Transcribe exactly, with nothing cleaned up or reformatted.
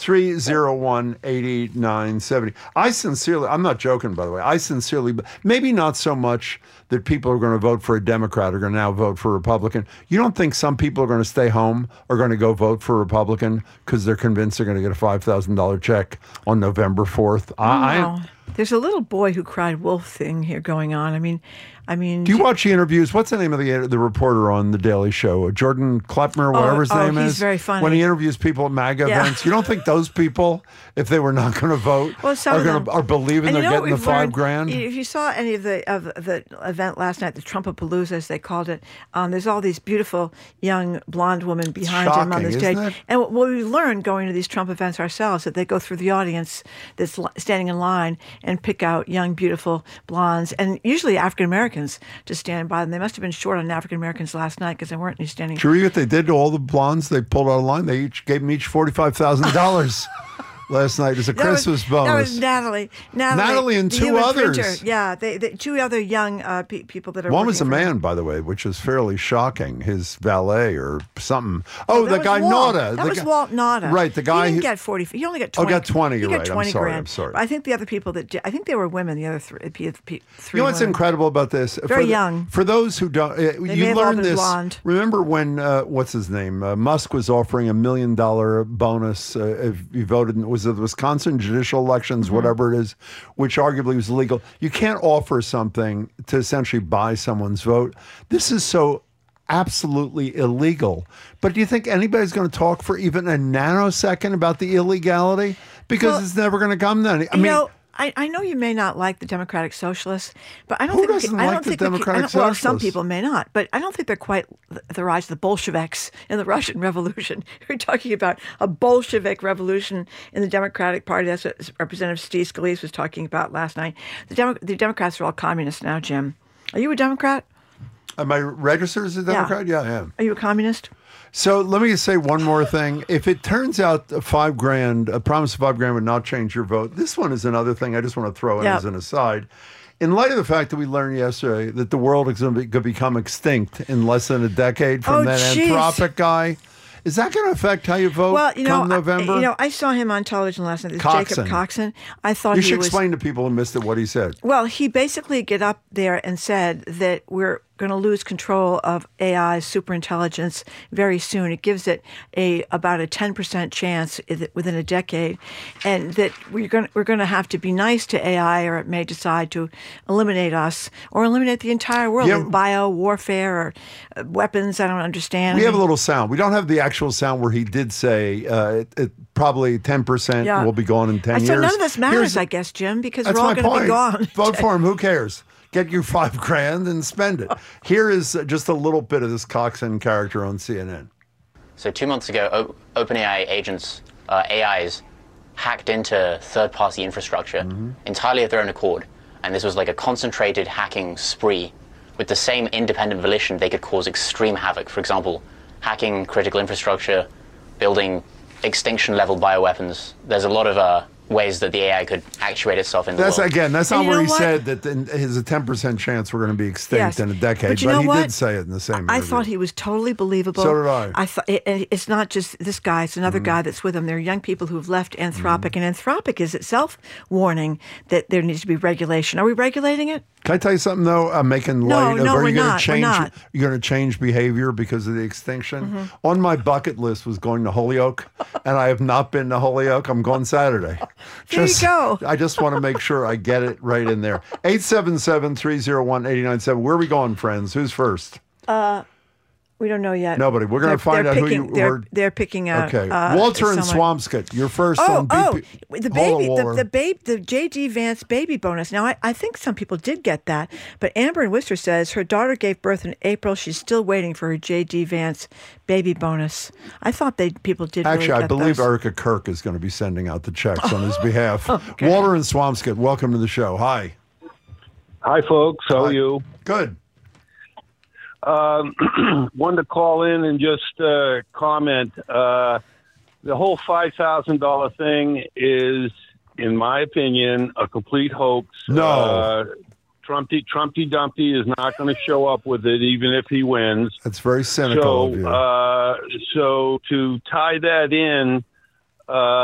three oh one, eight nine seven oh. I sincerely, I'm not joking, by the way, I sincerely, maybe not so much that people are going to vote for a Democrat are going to now vote for a Republican. You don't think some people are going to stay home or going to go vote for a Republican because they're convinced they're going to get a five thousand dollars check on November fourth? Oh, I, no. There's a little boy who cried wolf thing here going on. I mean, I mean. Do you watch the interviews? What's the name of the the reporter on The Daily Show? Jordan Klepner, whatever oh, his oh, name he's is. Very funny. When he interviews people at MAGA yeah. events, you don't think those people, if they were not going to vote, well, are going to are believing they're getting the five learned, grand? If you saw any of the of the event last night, the Trumpapalooza, as they called it, um, there's all these beautiful young blonde women behind shocking, him on the stage. Isn't it? And what we learned going to these Trump events ourselves that they go through the audience that's standing in line and pick out young, beautiful blondes, and usually African Americans to stand by them. They must have been short on African Americans last night because they weren't standing. Sure, what they did to all the blondes they pulled out of line? They each gave them each forty-five thousand dollars. Last night as a that Christmas was, bonus. That was Natalie. Natalie, Natalie and the two human others. printer. Yeah, they, they, two other young uh, pe- people that are. One was a working for man, him. by the way, which is fairly shocking. His valet or something. Oh, that the was guy Walt. Nada. That the was guy, Walt Nada. Right, the guy He didn't who, get forty. He only got Oh, twenty. got twenty. He You're got right. twenty I'm sorry. grand. I'm sorry. But I think the other people that did, I think they were women. The other three. P, P, three You know what's women. incredible about this? Very for the, young. For those who don't, uh, may you have all learned been this. blonde. Remember when uh, what's his name? Uh, Musk was offering a million dollar bonus uh, if you voted. In, was it the Wisconsin judicial elections, Mm-hmm. whatever it is, which arguably was illegal. You can't offer something to essentially buy someone's vote. This is so absolutely illegal. But do you think anybody's going to talk for even a nanosecond about the illegality? Because Well, it's never going to come then. I you mean. know, I, I know you may not like the Democratic Socialists, but I don't Who think we doesn't can, I like don't the think we can- Democratic I don't- well, some Socialists? people may not, but I don't think they're quite the rise of the Bolsheviks in the Russian Revolution. We're talking about a Bolshevik revolution in the Democratic Party. That's what Representative Steve Scalise was talking about last night. The, Demo- the Democrats are all communists now, Jim. Are you a Democrat? Am I registered as a Democrat? Yeah, I am. Are you a communist? So let me just say one more thing. If it turns out a five grand, a promise of five grand would not change your vote, this one is another thing I just want to throw in Yep. as an aside. In light of the fact that we learned yesterday that the world is going to, be, going to become extinct in less than a decade from Oh, that geez. Anthropic guy, is that going to affect how you vote Well, you know, come November? I, you know, I saw him on television last night. This Coxon. Jacob Coxon. I thought you he should was. explain to people who missed it what he said. Well, he basically get up there and said that we're going to lose control of A I superintelligence very soon. It gives it a about a ten percent chance within a decade, and that we're going we're going to have to be nice to A I, or it may decide to eliminate us or eliminate the entire world Yeah. with bio warfare or uh, weapons. I don't understand. We have a little sound. We don't have the actual sound where he did say uh, it, it probably ten percent Yeah. will be gone in ten And so years. none of this matters, Here's- I guess, Jim, because That's we're all my going to point. be gone. Vote for him. Who cares? Get your five grand and spend it. Here is uh, just a little bit of this Coxon character on C N N. So two months ago, o- OpenAI agents, uh, A Is, hacked into third-party infrastructure Mm-hmm. entirely of their own accord. And this was like a concentrated hacking spree. With the same independent volition, they could cause extreme havoc. For example, hacking critical infrastructure, building extinction-level bioweapons. There's a lot of uh, ways that the A I could actuate itself in the That's world. again. That's not And you where know he what? said that the, his a ten percent chance we're going to be extinct Yes. in a decade. But you but know he what? did say it in the same. I interview. thought he was totally believable. So did I. I thought it, and it's not just this guy; it's another Mm-hmm. guy that's with him. They're young people who've left Anthropic, and Anthropic is itself warning that there needs to be regulation. Are we regulating it? Can I tell you something though? I'm making No, light of. no, are we're you going not. to We're change? not. You're going to change behavior because of the extinction. Mm-hmm. On my bucket list was going to Holyoke, and I have not been to Holyoke. I'm going Saturday. There you go. I just want to make sure I get it right in there. eight seven seven, three oh one, eight nine seven. Where are we going, friends? Who's first? We don't know yet. Nobody. We're gonna They're- find they're out who picking, you they're, were- They're picking out. Okay. Uh, Walter and someone. Swampscott, you're first Oh, on B P. oh, the Hold on, baby, the, Walter. the babe, the J D Vance baby bonus. Now, I, I think some people did get that, but Amber in Worcester says her daughter gave birth in April. She's still waiting for her J D Vance baby bonus. I thought they people did. Actually, really I get believe those. Erica Kirk is going to be sending out the checks on his behalf. Walter and Swampscott, welcome to the show. Hi. Hi, folks. How Hi. are you? Good. Um, wanted to call in and just uh, comment. Uh, the whole five thousand dollars thing is, in my opinion, a complete hoax. No. Uh, Trumpy, Trumpy Dumpy is not going to show up with it, even if he wins. That's very cynical of So, you. uh, so to tie that in, uh,